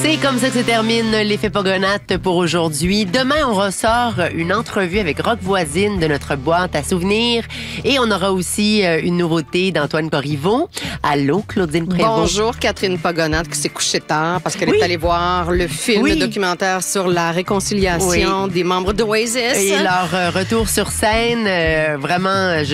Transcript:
C'est comme ça que se termine l'effet Pogonate pour aujourd'hui. Demain, on ressort une entrevue avec Rock Voisine de notre boîte à souvenirs. Et on aura aussi une nouveauté d'Antoine Corriveau. Allô, Claudine Prévost. Bonjour, Catherine Pogonate qui s'est couchée tard parce qu'elle est allée voir le film documentaire sur la réconciliation des membres d'Oasis. Et leur retour sur scène, vraiment...